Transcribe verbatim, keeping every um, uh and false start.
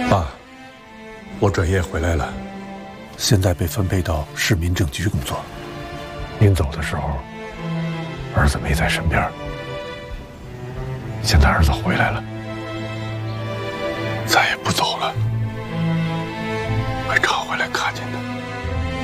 爸，我转业回来了，现在被分配到市民政局工作。您走的时候，儿子没在身边，现在儿子回来了，再也不走了。